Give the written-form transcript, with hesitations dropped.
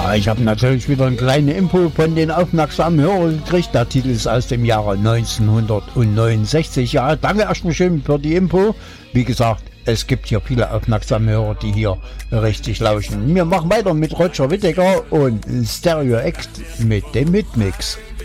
Ja, ich habe natürlich wieder eine kleine Info von den aufmerksamen Hörern gekriegt. Der Titel ist aus dem Jahre 1969. Ja, danke erstmal schön für die Info. Wie gesagt, es gibt hier viele aufmerksame Hörer, die hier richtig lauschen. Wir machen weiter mit Roger Whittaker und Stereo X mit dem Hitmix.